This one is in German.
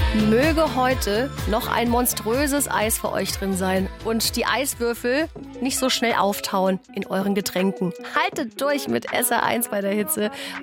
Möge heute noch ein monströses Eis für euch drin sein und die Eiswürfel nicht so schnell auftauen in euren Getränken. Haltet durch mit SR1 bei der Hitze.